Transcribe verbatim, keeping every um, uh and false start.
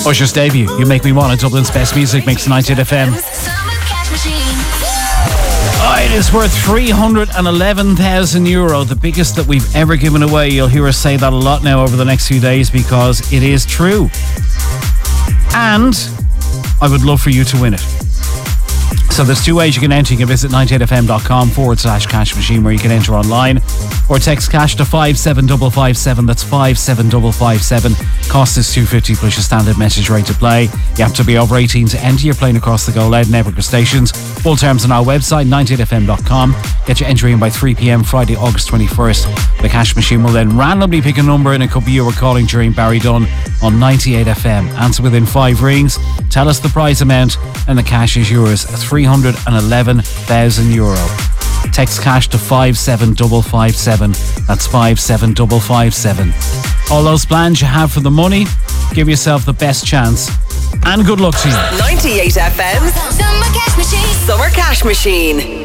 Usher's debut, You Make Me Wanna, Dublin's best music mix, ninety-eight F M. Oh, it is worth three hundred eleven thousand euro, the biggest that we've ever given away. You'll hear us say that a lot now over the next few days because it is true. And I would love for you to win it. So there's two ways you can enter. You can visit ninety-eight fm.com forward slash cash machine where you can enter online, or text cash to five seven five five seven. That's five seven five five seven. Cost is two fifty plus your standard message rate to play. You have to be over eighteen to enter. You're playing across the Go Loud network of stations. Full terms on our website, ninety-eight f m dot com. Get your entry in by three p.m. Friday, August twenty-first. The cash machine will then randomly pick a number, and it could be you were calling during Barry Dunn on ninety-eight F M. Answer within five rings. Tell us the prize amount, and the cash is yours. three hundred eleven thousand euro. Text cash to five seven five five seven. That's five seven five five seven. All those plans you have for the money, give yourself the best chance. And good luck to you. ninety-eight F M's Summer Cash Machine. Summer Cash Machine.